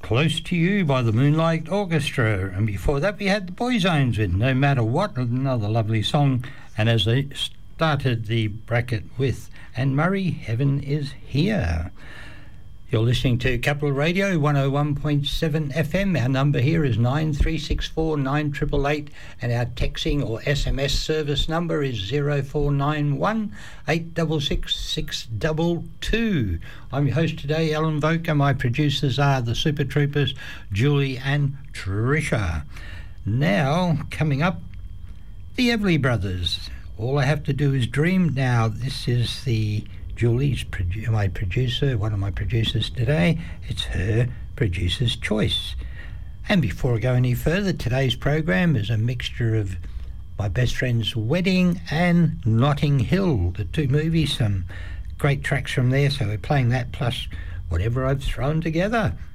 Close to You by the Moonlight Orchestra. And before that, we had the Boyzones with No Matter What, another lovely song. And as they started the bracket with Anne Murray, Heaven Is Here. You're listening to Capital Radio 101.7 FM. Our number here is 9364 9888, and our texting or SMS service number is 0491 866 622. I'm your host today, Alan Voker. My producers are the Super Troopers, Julie and Tricia. Now, coming up, the Everly Brothers. All I Have to Do Is Dream. Now, this is Julie's my producer, one of my producers today. It's her producer's choice. And before I go any further, today's program is a mixture of my best friend's wedding and Notting Hill, the two movies. Some great tracks from there, so we're playing that plus whatever I've thrown together.